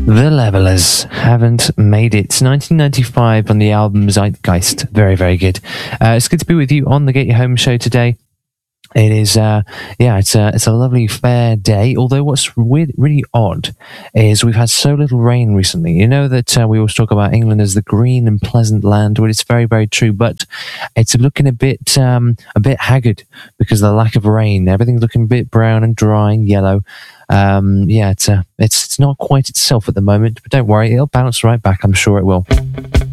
The Levellers haven't made it. 1995 on the album Zeitgeist. Very, very good. It's good to be with you on the Get You Home show today. It is, it's a lovely fair day. Although what's really odd is we've had so little rain recently. You know that we always talk about England as the green and pleasant land. Well, it's very, very true, but it's looking a bit haggard because of the lack of rain. Everything's looking a bit brown and dry and yellow. It's not quite itself at the moment, but don't worry, it'll bounce right back. I'm sure it will.